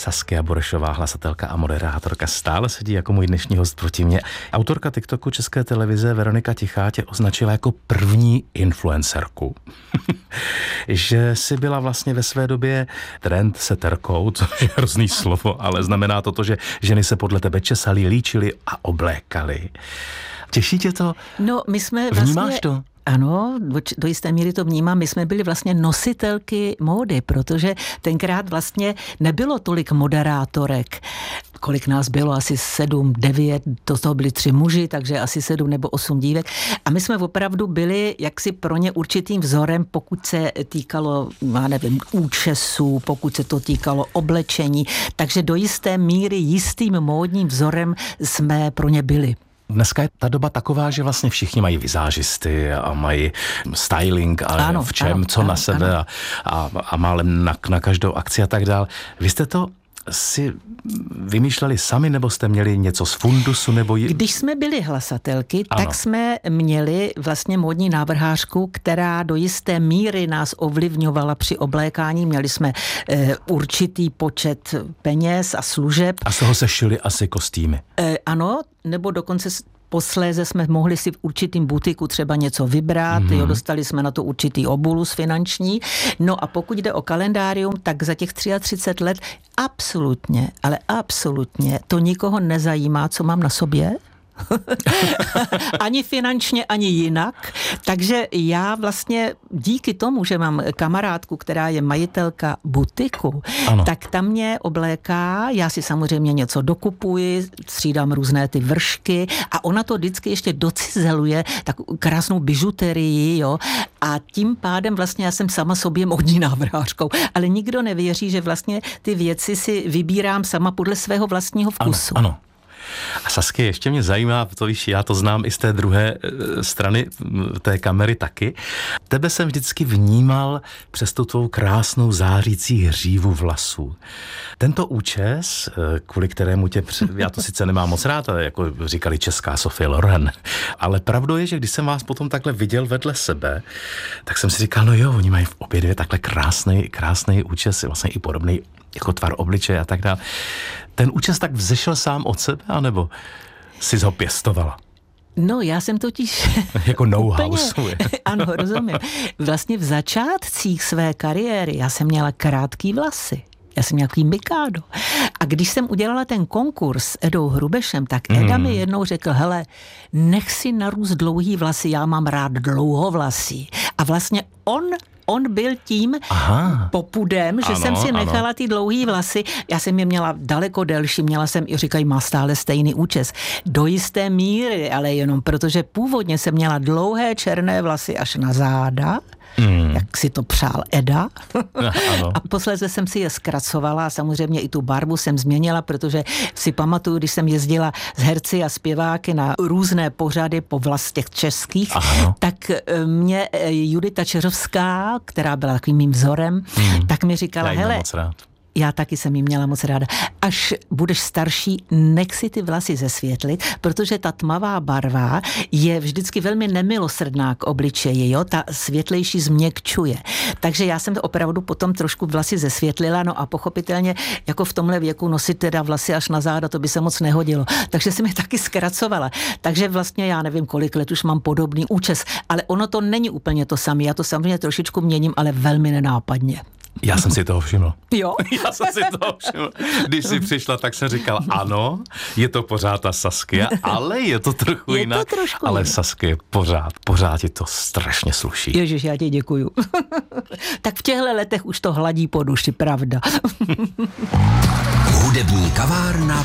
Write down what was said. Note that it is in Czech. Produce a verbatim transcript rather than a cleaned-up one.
Saskia Burešová, hlasatelka a moderátorka, stále sedí jako můj dnešní host proti mě. Autorka TikToku České televize Veronika Tichá tě označila jako první influencerku. Že jsi byla vlastně ve své době trendsetterkou, což je hrozný slovo, ale znamená to to, že ženy se podle tebe česali, líčili a oblékali. Těší tě to? No, my jsme vlastně... Vnímáš to? Ano, do jisté míry to vnímám. My jsme byli vlastně nositelky módy, protože tenkrát vlastně nebylo tolik moderátorek. Kolik nás bylo? Asi sedm, devět, do toho byli tři muži, takže asi sedm nebo osm dívek. A my jsme opravdu byli jaksi pro ně určitým vzorem, pokud se týkalo, já nevím, účesů, pokud se to týkalo oblečení. Takže do jisté míry jistým módním vzorem jsme pro ně byli. Dneska je ta doba taková, že vlastně všichni mají vizážisty a mají styling a ano, v čem, ano, co ano, na sebe ano. a, a, a málem na, na každou akci a tak dál. Vy jste to si vymýšleli sami, nebo jste měli něco z fundusu? Nebo je... Když jsme byli hlasatelky, ano. tak jsme měli vlastně módní návrhářku, která do jisté míry nás ovlivňovala při oblékání. Měli jsme e, určitý počet peněz a služeb. A z toho se šily asi kostýmy. E, ano, nebo dokonce posléze jsme mohli si v určitým butiku třeba něco vybrat, mm-hmm. jo, dostali jsme na to určitý obulus finanční. No a pokud jde o kalendárium, tak za těch třicet tři let absolutně, ale absolutně to nikoho nezajímá, co mám na sobě. Ani finančně, ani jinak. Takže já vlastně díky tomu, že mám kamarádku, která je majitelka butiku, ano. tak ta mě obléká, já si samozřejmě něco dokupuji, střídám různé ty vršky a ona to vždycky ještě docizeluje, tak krásnou bižuterii, jo, a tím pádem vlastně já jsem sama sobě módní návrhářkou, ale nikdo nevěří, že vlastně ty věci si vybírám sama podle svého vlastního vkusu. Ano, ano. A Sasky, ještě mě zajímá, to víš, já to znám i z té druhé strany té kamery taky. Tebe jsem vždycky vnímal přes tu tvou krásnou zářící hřívu vlasů. Tento účes, kvůli kterému tě, já to sice nemám moc rád, ale jako říkali česká Sophie Loren, ale pravdou je, že když jsem vás potom takhle viděl vedle sebe, tak jsem si říkal, no jo, oni mají v obě dvě takhle krásný, krásný účes, vlastně i podobný jako tvar obličeje a tak dále. Ten účes tak vzešel sám od sebe, anebo jsi ho pěstovala? No, já jsem totiž... jako know-how svůj. Ano, rozumím. Vlastně v začátcích své kariéry já jsem měla krátký vlasy. Já jsem nějaký mikádo. A když jsem udělala ten konkurs s Edou Hrubešem, tak Eda mm. mi jednou řekl, hele, nech si narůst dlouhý vlasy, já mám rád dlouhovlasí. A vlastně on... On byl tím Aha. popudem, že ano, jsem si nechala ano. ty dlouhý vlasy. Já jsem je měla daleko delší, měla jsem, i říkají, má stále stejný účes. Do jisté míry, ale jenom protože původně jsem měla dlouhé černé vlasy až na záda, mm. jak si to přál Eda. A posléze jsem si je zkracovala a samozřejmě i tu barvu jsem změnila, protože si pamatuju, když jsem jezdila s herci a zpěváky na různé pořady po vlastech českých, ano. tak mě Judita Čeřovská, která byla takovým mým vzorem, mm. tak mi říkala, hele, moc rád. Já taky jsem jí měla moc ráda. Až budeš starší, nech si ty vlasy zesvětlit, protože ta tmavá barva je vždycky velmi nemilosrdná k obličeji, jo? Ta světlejší změkčuje. Takže já jsem opravdu potom trošku vlasy zesvětlila, no a pochopitelně jako v tomhle věku nosit teda vlasy až na záda, to by se moc nehodilo. Takže jsem je taky zkracovala. Takže vlastně já nevím, kolik let už mám podobný účes, ale ono to není úplně to samé. Já to samozřejmě trošičku měním, ale velmi nenápadně. Já jsem si toho všiml. Jo? Já jsem si toho všiml. Když jsi přišla, tak jsem říkal, ano, je to pořád ta Saskia, ale je to trochu je jinak. To trošku ale jinak. Saskia, pořád, pořád ti to strašně sluší. Ježiš, já ti děkuju. Tak v těchto letech už to hladí po duši, pravda. Hudební kavárna